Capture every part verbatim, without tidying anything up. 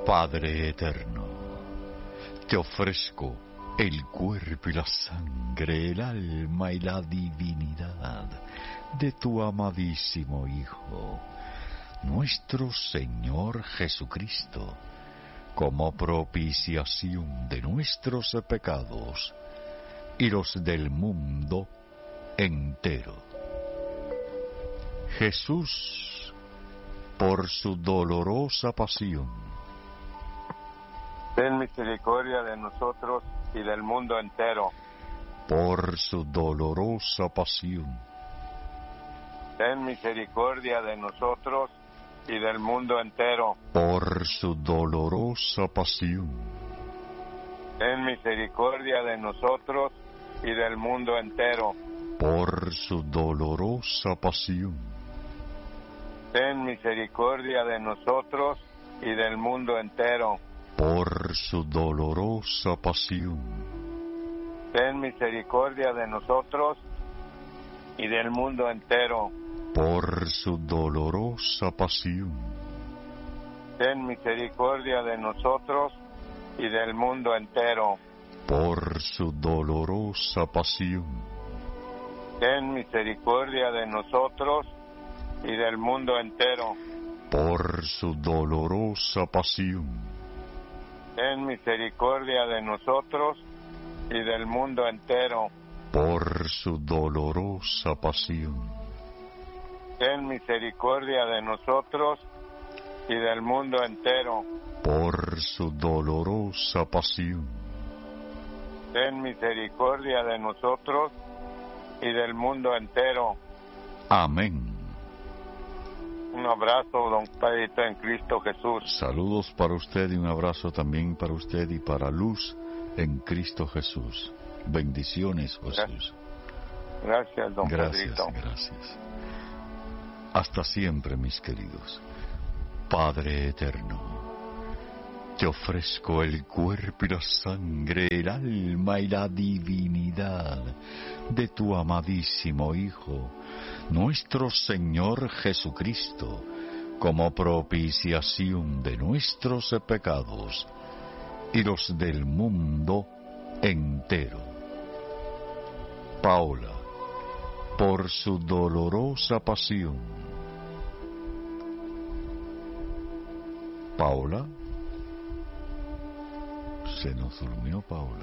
Padre eterno, te ofrezco el cuerpo y la sangre, el alma y la divinidad de tu amadísimo Hijo, nuestro Señor Jesucristo, como propiciación de nuestros pecados y los del mundo entero. Jesús, por su dolorosa pasión, ten misericordia de nosotros y del mundo entero. Por su dolorosa pasión, ten misericordia de nosotros y del mundo entero. Por su dolorosa pasión, ten misericordia de nosotros y del mundo entero. Por su dolorosa pasión, ten misericordia de nosotros y del mundo entero. Por su dolorosa pasión, ten misericordia de nosotros y del mundo entero. Por su dolorosa pasión, ten misericordia de nosotros y del mundo entero. Por su dolorosa pasión, ten misericordia de nosotros y del mundo entero. Por su dolorosa pasión, ten misericordia de nosotros y del mundo entero. Por su dolorosa pasión, ten misericordia de nosotros y del mundo entero. Por su dolorosa pasión, ten misericordia de nosotros y del mundo entero. Amén. Un abrazo, don Pedrito, en Cristo Jesús. Saludos para usted y un abrazo también para usted y para Luz en Cristo Jesús. Bendiciones, Jesús. Gracias, don Gracias, Pedrito. gracias. Hasta siempre, mis queridos. Padre eterno, te ofrezco el cuerpo y la sangre, el alma y la divinidad de tu amadísimo Hijo, nuestro Señor Jesucristo, como propiciación de nuestros pecados y los del mundo entero. Paola, por su dolorosa pasión. Paola, se nos durmió Paola.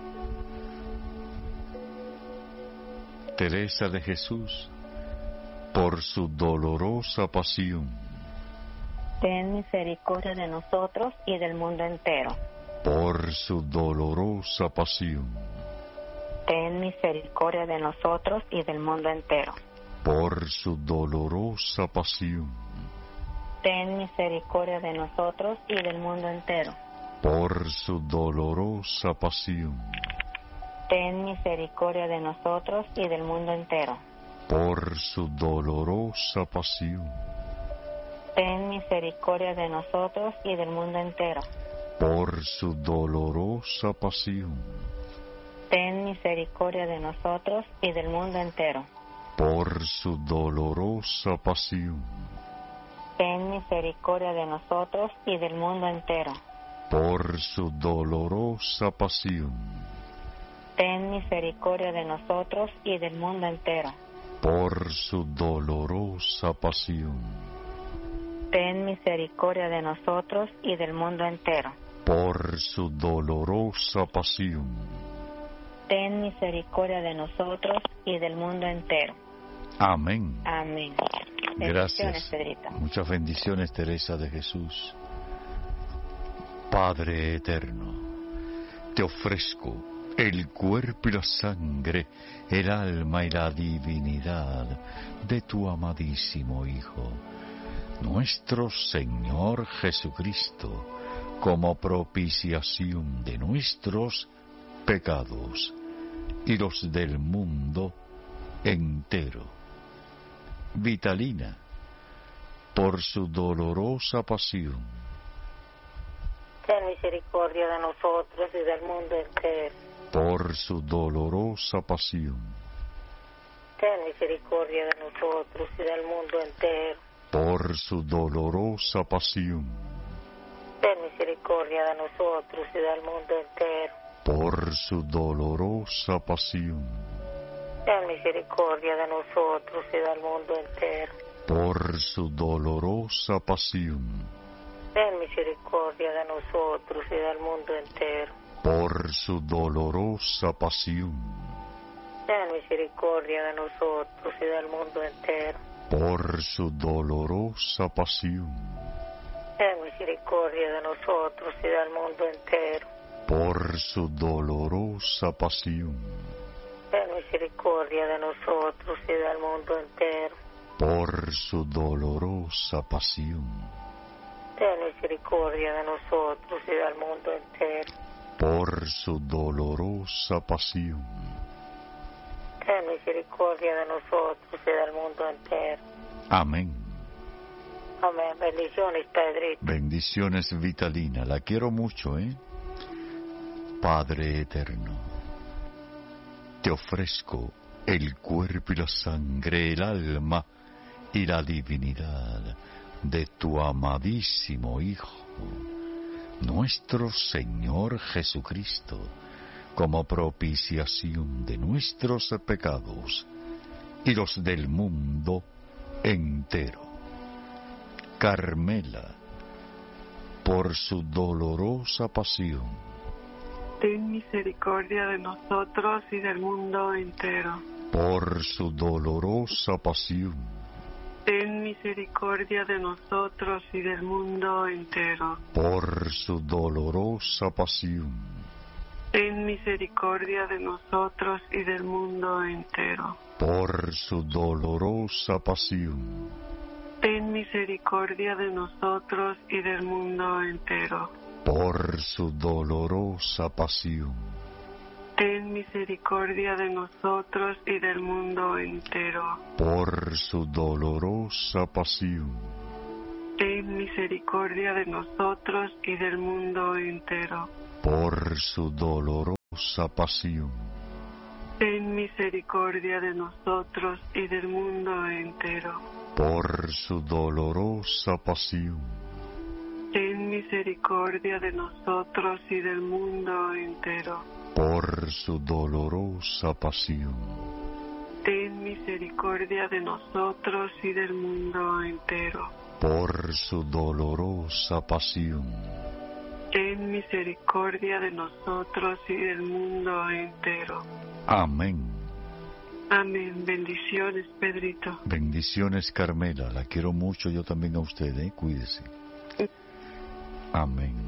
Teresa de Jesús, por su dolorosa pasión. Ten misericordia de nosotros y del mundo entero. Por su dolorosa pasión. Ten misericordia de nosotros y del mundo entero. Por su dolorosa pasión. Ten misericordia de nosotros y del mundo entero. Por su dolorosa pasión. Ten misericordia de nosotros y del mundo entero. Por su dolorosa pasión. Ten misericordia de nosotros y del mundo entero. Por su dolorosa pasión. Ten misericordia de nosotros y del mundo entero. Por su dolorosa pasión. Ten misericordia de nosotros y del mundo entero. Por su dolorosa pasión. Ten misericordia de nosotros y del mundo entero. Por su dolorosa pasión. Ten misericordia de nosotros y del mundo entero. Por su dolorosa pasión. Ten misericordia de nosotros y del mundo entero. Amén. Amén. Gracias. Pedrito. Muchas bendiciones, Teresa de Jesús. Padre eterno, te ofrezco el cuerpo y la sangre, el alma y la divinidad de tu amadísimo Hijo, nuestro Señor Jesucristo, como propiciación de nuestros pecados y los del mundo entero. Vitalina, por su dolorosa pasión. Ten misericordia de nosotros y del mundo entero. Por su dolorosa pasión. Ten misericordia de nosotros y del mundo entero. Por su dolorosa pasión. Ten misericordia de nosotros y del mundo entero. por su dolorosa pasión, Ten misericordia de nosotros y del mundo entero. por su dolorosa pasión, Ten misericordia de nosotros y del mundo entero. por su dolorosa pasión, Ten misericordia de nosotros y del mundo entero. por su dolorosa pasión, Ten misericordia de nosotros y del mundo entero. por su dolorosa pasión, Ten misericordia de nosotros y del mundo entero. por su dolorosa pasión, Ten misericordia de nosotros y del mundo entero. por su dolorosa pasión. Ten misericordia de nosotros y del mundo entero. Amén. Amén. Bendiciones, Pedrito. Bendiciones, Vitalina. La quiero mucho, ¿eh? Padre eterno, te ofrezco el cuerpo y la sangre, el alma y la divinidad de tu amadísimo Hijo, nuestro Señor Jesucristo, como propiciación de nuestros pecados y los del mundo entero. Carmela, por su dolorosa pasión, ten misericordia de nosotros y del mundo entero. por su dolorosa pasión, Ten misericordia de nosotros y del mundo entero. por su dolorosa pasión, Ten misericordia de nosotros y del mundo entero. por su dolorosa pasión, Ten misericordia de nosotros y del mundo entero. por su dolorosa pasión, Ten misericordia de nosotros y del mundo entero. por su dolorosa pasión, Ten misericordia de nosotros y del mundo entero. por su dolorosa pasión, Ten misericordia de nosotros y del mundo entero. por su dolorosa pasión, Ten misericordia de nosotros y del mundo entero. por su dolorosa pasión, Ten misericordia de nosotros y del mundo entero. por su dolorosa pasión, Ten misericordia de nosotros y del mundo entero. amén. Amén. Bendiciones, Pedrito. Bendiciones, Carmela. La quiero mucho yo también a usted, ¿eh? Cuídese. Amén.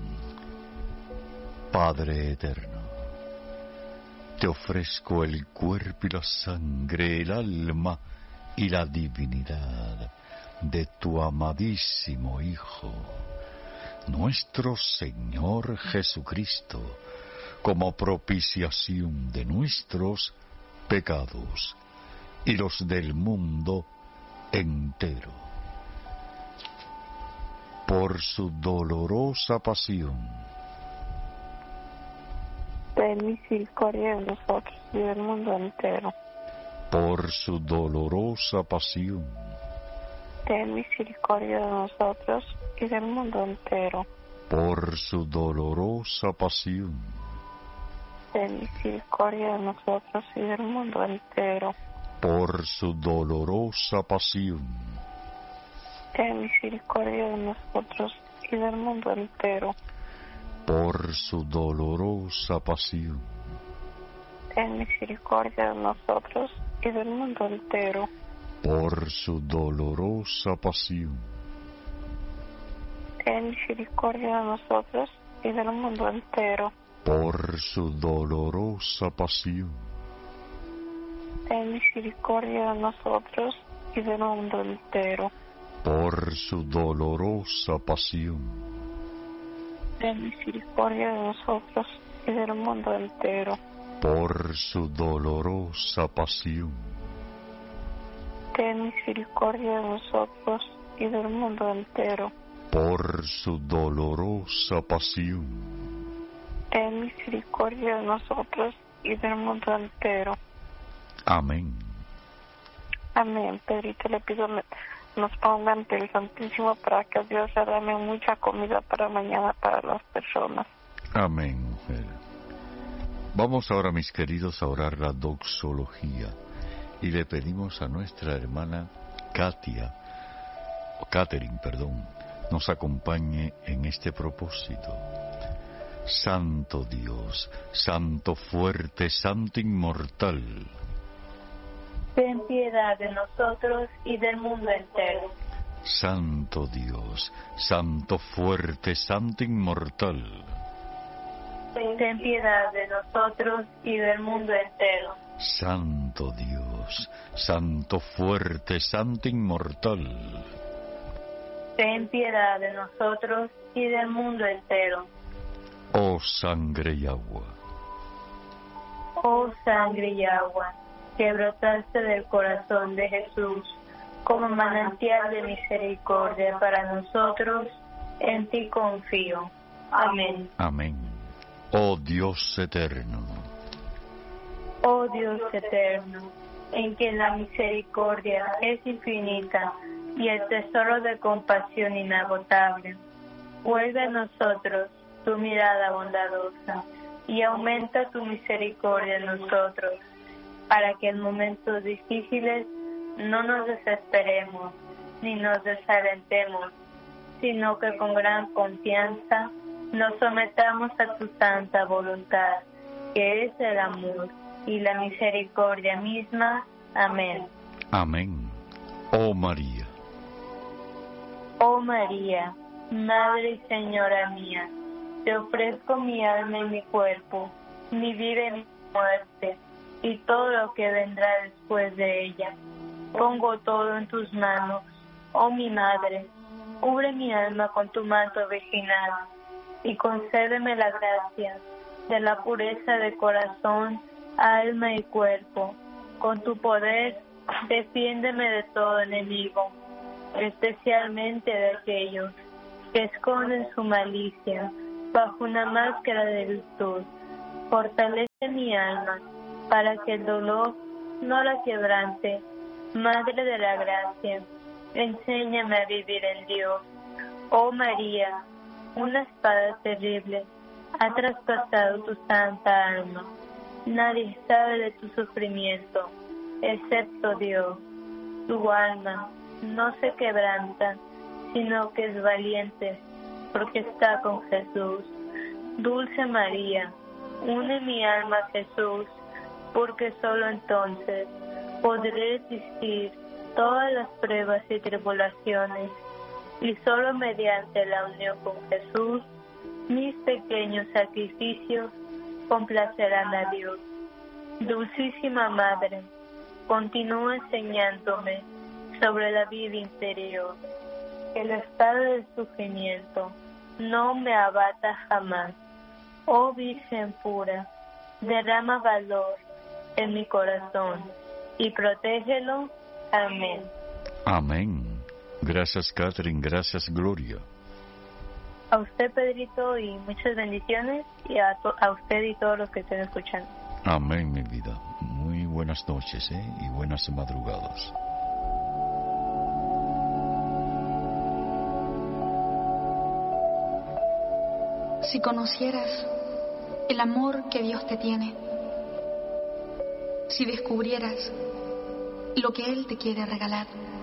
Padre eterno, te ofrezco el cuerpo y la sangre, el alma y la divinidad de tu amadísimo Hijo, nuestro Señor Jesucristo, como propiciación de nuestros pecados y los del mundo entero. Por su dolorosa pasión, ten misericordia de nosotros y del mundo entero. por su dolorosa pasión, Ten misericordia de nosotros y del mundo entero. por su dolorosa pasión, Ten misericordia de nosotros y del mundo entero. por su dolorosa pasión, Ten misericordia de nosotros y del mundo entero. por su dolorosa pasión, Ten misericordia de nosotros y del mundo entero. por su dolorosa pasión, Ten misericordia de nosotros y del mundo entero. por su dolorosa pasión, Ten misericordia de nosotros y del mundo entero. por su dolorosa pasión, Ten misericordia de nosotros y del mundo entero. por su dolorosa pasión, Ten misericordia de nosotros y del mundo entero. por su dolorosa pasión, Ten misericordia de nosotros y del mundo entero. amén. Amén. Pedrito, le pido nos ponga ante el Santísimo para que Dios derrame mucha comida para mañana para las personas. Amén, mujer. Vamos ahora, mis queridos, a orar la doxología y le pedimos a nuestra hermana Katia, o Catherine, perdón, nos acompañe en este propósito. Santo Dios, Santo fuerte, Santo inmortal, ten piedad de nosotros y del mundo entero. Santo Dios, Santo fuerte, Santo inmortal, ten piedad de nosotros y del mundo entero. Santo Dios, Santo fuerte, Santo inmortal, ten piedad de nosotros y del mundo entero. oh sangre y agua, Oh sangre y agua, que brotaste del corazón de Jesús como manantial de misericordia para nosotros, en ti confío. Amén. amén. Oh Dios eterno, Oh Dios eterno, en quien la misericordia es infinita y el tesoro de compasión inagotable, vuelve a nosotros tu mirada bondadosa y aumenta tu misericordia en nosotros, para que en momentos difíciles no nos desesperemos ni nos desalentemos, sino que con gran confianza nos sometamos a tu santa voluntad, que es el amor y la misericordia misma. Amén. amén. Oh María, Oh María, Madre y Señora mía, te ofrezco mi alma y mi cuerpo, mi vida y mi muerte, y todo lo que vendrá después de ella. Pongo todo en tus manos, oh mi Madre, cubre mi alma con tu manto virginal, y concédeme la gracia de la pureza de corazón, alma y cuerpo. Con tu poder, defiéndeme de todo enemigo, especialmente de aquellos que esconden su malicia bajo una máscara de virtud. Fortalece mi alma para que el dolor no la quebrante. Madre de la gracia, enséñame a vivir en Dios. Oh María, una espada terrible ha traspasado tu santa alma. Nadie sabe de tu sufrimiento, excepto Dios. Tu alma no se quebranta, sino que es valiente, porque está con Jesús. Dulce María, une mi alma a Jesús, porque solo entonces podré resistir todas las pruebas y tribulaciones, y solo mediante la unión con Jesús, mis pequeños sacrificios complacerán a Dios. Dulcísima Madre, continúa enseñándome sobre la vida interior, que el estado del sufrimiento no me abata jamás. Oh Virgen pura, derrama valor en mi corazón y protégelo. Amén. amén. Gracias, Catherine, gracias, Gloria. A usted, Pedrito, y muchas bendiciones, y a, to- a usted y todos los que estén escuchando. Amén, mi vida. Muy buenas noches, ¿eh? Y buenas madrugadas. Si conocieras el amor que Dios te tiene, si descubrieras lo que Él te quiere regalar,